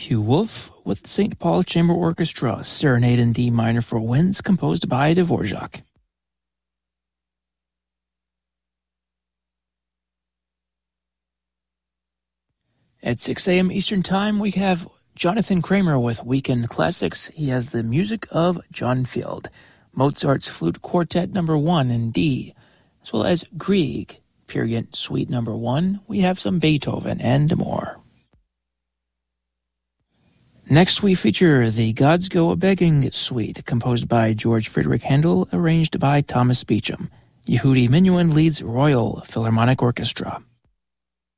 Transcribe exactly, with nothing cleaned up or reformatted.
Hugh Wolf with the Saint Paul Chamber Orchestra, Serenade in D minor for winds, composed by Dvorak. At six a.m. Eastern Time, we have Jonathan Kramer with Weekend Classics. He has the music of John Field, Mozart's Flute Quartet number one in D, as well as Grieg, Period Suite number one. We have some Beethoven and more. Next, we feature the Gods Go A-Begging Suite, composed by George Friedrich Handel, arranged by Thomas Beecham. Yehudi Menuhin leads Royal Philharmonic Orchestra.